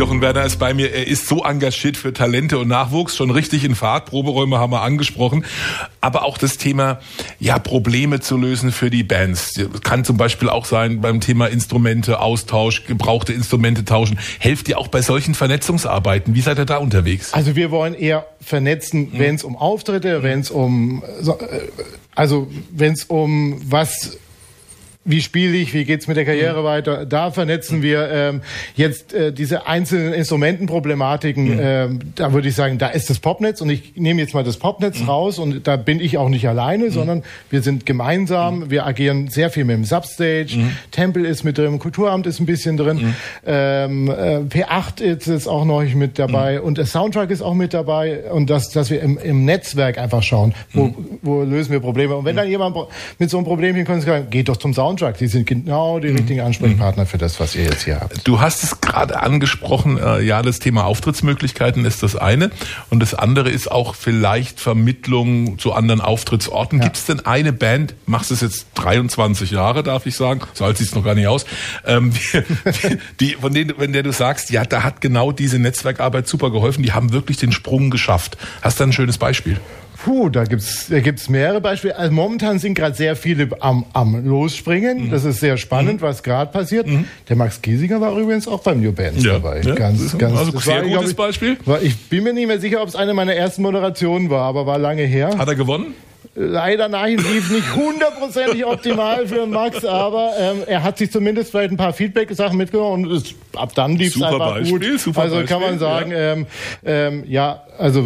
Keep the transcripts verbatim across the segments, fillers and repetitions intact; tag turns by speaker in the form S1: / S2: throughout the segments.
S1: Jochen Werner ist bei mir. Er ist so engagiert für Talente und Nachwuchs, schon richtig in Fahrt. Proberäume haben wir angesprochen. Aber auch das Thema, ja, Probleme zu lösen für die Bands. Kann zum Beispiel auch sein beim Thema Instrumente, Austausch, gebrauchte Instrumente tauschen. Helft ihr auch bei solchen Vernetzungsarbeiten? Wie seid ihr da unterwegs?
S2: Also wir wollen eher vernetzen, mhm. wenn es um Auftritte, mhm. wenn es um, also wenn es um was... Wie spiele ich, wie geht's mit der Karriere mhm. weiter? Da vernetzen wir ähm, jetzt äh, diese einzelnen Instrumentenproblematiken. Mhm. Ähm, da würde ich sagen, da ist das Popnetz und ich nehme jetzt mal das Popnetz mhm. raus und da bin ich auch nicht alleine, mhm. sondern wir sind gemeinsam. Mhm. Wir agieren sehr viel mit dem Substage. Mhm. Tempel ist mit drin, Kulturamt ist ein bisschen drin. Mhm. Ähm, äh, P acht ist jetzt auch noch mit dabei mhm. und der Soundtrack ist auch mit dabei und dass dass wir im, im Netzwerk einfach schauen, wo, mhm. wo lösen wir Probleme. Und wenn mhm. dann jemand mit so einem Problemchen kommt, geht doch zum Soundtrack. Die sind genau die richtigen Ansprechpartner für das, was ihr jetzt hier habt.
S1: Du hast es gerade angesprochen, äh, ja, das Thema Auftrittsmöglichkeiten ist das eine. Und das andere ist auch vielleicht Vermittlung zu anderen Auftrittsorten. Ja. Gibt es denn eine Band, machst es jetzt dreiundzwanzig Jahre, darf ich sagen, so alt sieht es noch gar nicht aus, ähm, die, die, von denen, wenn der du sagst, ja, da hat genau diese Netzwerkarbeit super geholfen, die haben wirklich den Sprung geschafft. Hast du ein schönes Beispiel?
S2: Puh, da gibt's da gibt's mehrere Beispiele. Also momentan sind gerade sehr viele am, am Losspringen. Mhm. Das ist sehr spannend, mhm. was gerade passiert. Mhm. Der Max Giesinger war übrigens auch beim New Bands ja. dabei.
S1: Ja.
S2: Ganz, ganz,
S1: also sehr war, gutes
S2: ich,
S1: Beispiel.
S2: War, ich bin mir nicht mehr sicher, ob es eine meiner ersten Moderationen war, aber war lange her.
S1: Hat er gewonnen?
S2: Leider nein, lief nicht hundertprozentig optimal für Max, aber ähm, er hat sich zumindest vielleicht ein paar Feedback-Sachen mitgenommen und es, ab dann lief es einfach
S1: Beispiel,
S2: gut.
S1: Super
S2: also
S1: Beispiel,
S2: kann man sagen, ja, ähm, ähm, ja also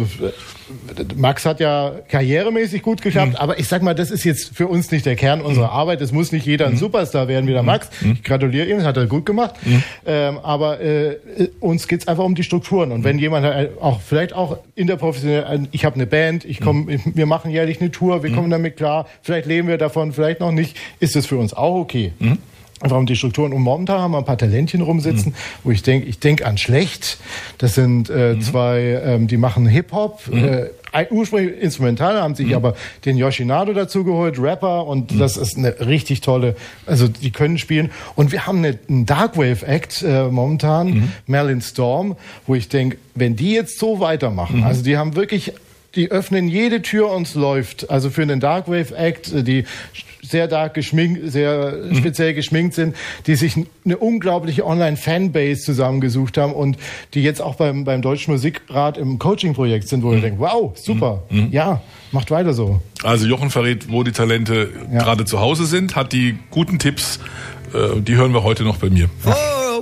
S2: Max hat ja karrieremäßig gut geklappt, mhm. aber ich sag mal, das ist jetzt für uns nicht der Kern unserer mhm. Arbeit. Es muss nicht jeder ein Superstar werden wie der Max. Mhm. Ich gratuliere ihm, das hat er gut gemacht. Mhm. Ähm, aber äh, uns geht's einfach um die Strukturen. Und wenn jemand halt auch vielleicht auch in der professionellen, ich habe eine Band, ich komme, mhm. wir machen jährlich eine Tour, wir mhm. kommen damit klar, vielleicht leben wir davon, vielleicht noch nicht, ist das für uns auch okay. Mhm. Einfach um die Strukturen. Und momentan haben wir ein paar Talentchen rumsitzen, mhm. wo ich denke, ich denke an Schlecht. Das sind äh, mhm. zwei, ähm, die machen Hip-Hop, mhm. äh, ursprünglich instrumental, haben sich mhm. aber den Yoshinado dazu geholt, Rapper, und mhm. das ist eine richtig tolle, also die können spielen. Und wir haben eine, einen Darkwave-Act äh, momentan, mhm. Merlin Storm, wo ich denke, wenn die jetzt so weitermachen, mhm. also die haben wirklich, die öffnen jede Tür und es läuft. Also für einen Darkwave-Act, die sehr dark geschminkt, sehr mhm. speziell geschminkt sind, die sich eine unglaubliche Online-Fanbase zusammengesucht haben und die jetzt auch beim, beim Deutschen Musikrat im Coaching-Projekt sind, wo mhm. ich denke, wow, super, mhm. ja, macht weiter so.
S1: Also Jochen verrät, wo die Talente ja. gerade zu Hause sind, hat die guten Tipps, äh, die hören wir heute noch bei mir. Oh.